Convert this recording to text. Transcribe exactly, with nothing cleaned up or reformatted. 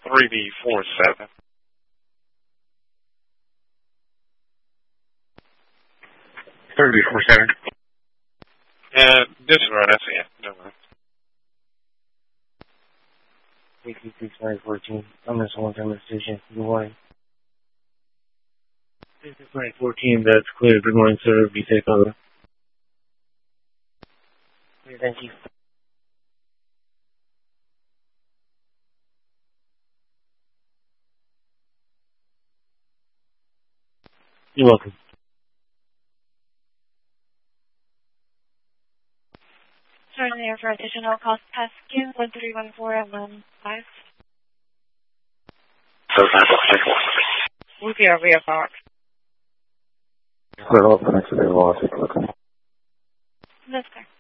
three B four seven. three B four seven. Yeah, this is right, that's it. Never mind. A Q six nine fourteen. I'm this one time decision. Good morning. six nine fourteen, that's clear. Good morning, sir. Be safe, over. Thank you. You're welcome. Turn there for additional cost past Q one three one four one five. We can be a box. Clear off the next available. That's correct.